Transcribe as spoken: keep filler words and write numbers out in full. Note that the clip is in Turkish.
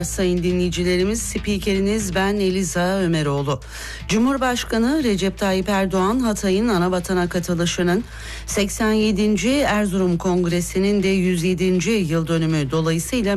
Sayın dinleyicilerimiz, spikeriniz ben Eliza Ömeroğlu. Cumhurbaşkanı Recep Tayyip Erdoğan, Hatay'ın Anavatan'a katılışının seksen yedinci Erzurum Kongresi'nin de yüz yedinci yıl dönümü dolayısıyla